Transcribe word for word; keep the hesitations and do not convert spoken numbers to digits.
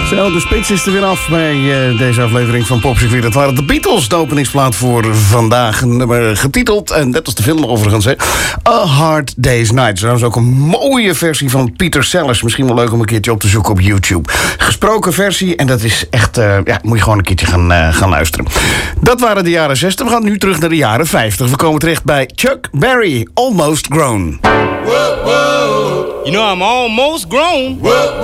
Zo, de spits is er weer af bij uh, deze aflevering van Popcircuit. Dat waren de Beatles, de openingsplaat voor vandaag. Een nummer getiteld, en dat was de film overigens, hè, A Hard Day's Night. Trouwens ook een mooie versie van Peter Sellers. Misschien wel leuk om een keertje op te zoeken op YouTube. Gesproken versie, en dat is echt, uh, ja, moet je gewoon een keertje gaan, uh, gaan luisteren. Dat waren de jaren zestig. We gaan nu terug naar de jaren vijftig. We komen terecht bij Chuck Berry, Almost Grown. Whoa, whoa. You know I'm almost grown. Whoa, whoa.